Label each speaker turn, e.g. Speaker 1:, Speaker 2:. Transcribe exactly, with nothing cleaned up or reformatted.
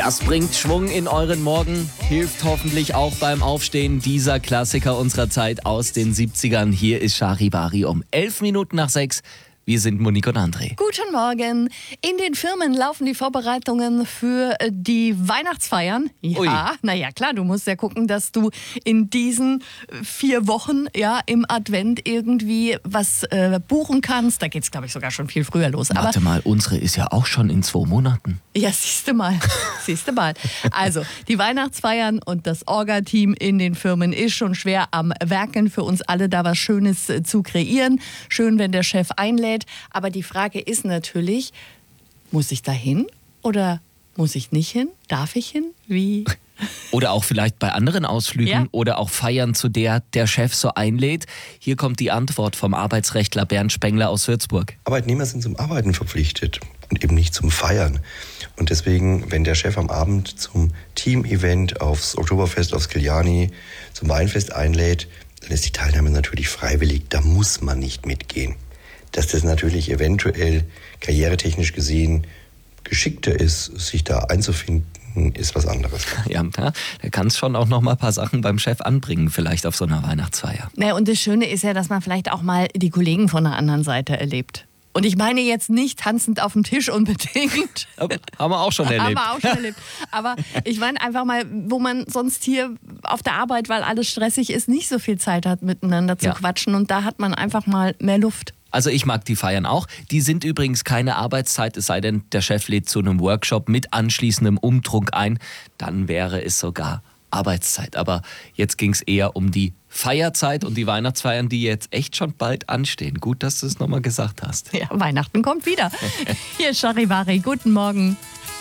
Speaker 1: Das bringt Schwung in euren Morgen, hilft hoffentlich auch beim Aufstehen. Dieser Klassiker unserer Zeit aus den siebzigern. Hier ist Charivari um elf Minuten nach sechs. Wir sind Monique und André.
Speaker 2: Guten Morgen. In den Firmen laufen die Vorbereitungen für die Weihnachtsfeiern. Ja, naja, klar, du musst ja gucken, dass du in diesen vier Wochen ja im Advent irgendwie was äh, buchen kannst. Da geht es, glaube ich, sogar schon viel früher los.
Speaker 1: Warte
Speaker 2: Aber,
Speaker 1: mal, unsere ist ja auch schon in zwei Monaten.
Speaker 2: Ja, siehst du mal. siehst du mal. Also, die Weihnachtsfeiern und das Orga-Team in den Firmen ist schon schwer am Werkeln für uns alle, da was Schönes äh, zu kreieren. Schön, wenn der Chef einlädt. Aber die Frage ist natürlich, muss ich da hin oder muss ich nicht hin? Darf ich hin? Wie?
Speaker 1: Oder auch vielleicht bei anderen Ausflügen
Speaker 2: Ja.
Speaker 1: oder auch Feiern, zu der der Chef so einlädt. Hier kommt die Antwort vom Arbeitsrechtler Bernd Spengler aus Würzburg.
Speaker 3: Arbeitnehmer sind zum Arbeiten verpflichtet und eben nicht zum Feiern. Und deswegen, wenn der Chef am Abend zum Team-Event aufs Oktoberfest, aufs Kiliani, zum Weinfest einlädt, dann ist die Teilnahme natürlich freiwillig. Da muss man nicht mitgehen. Dass das natürlich eventuell karrieretechnisch gesehen geschickter ist, sich da einzufinden, ist was anderes.
Speaker 1: Ja, da kannst schon auch noch mal ein paar Sachen beim Chef anbringen, vielleicht auf so einer Weihnachtsfeier.
Speaker 2: Naja, und das Schöne ist ja, dass man vielleicht auch mal die Kollegen von der anderen Seite erlebt. Und ich meine jetzt nicht tanzend auf dem Tisch unbedingt.
Speaker 1: Aber haben wir auch schon erlebt.
Speaker 2: Haben wir auch schon erlebt. Aber ich meine einfach mal, wo man sonst hier auf der Arbeit, weil alles stressig ist, nicht so viel Zeit hat, miteinander zu
Speaker 1: Ja.
Speaker 2: quatschen. Und da hat man einfach mal mehr Luft.
Speaker 1: Also ich mag die Feiern auch. Die sind übrigens keine Arbeitszeit, es sei denn, der Chef lädt zu einem Workshop mit anschließendem Umtrunk ein. Dann wäre es sogar Arbeitszeit. Aber jetzt ging es eher um die Feierzeit und die Weihnachtsfeiern, die jetzt echt schon bald anstehen. Gut, dass du es nochmal gesagt hast.
Speaker 2: Ja, Weihnachten kommt wieder. Hier ist Charivari. Guten Morgen.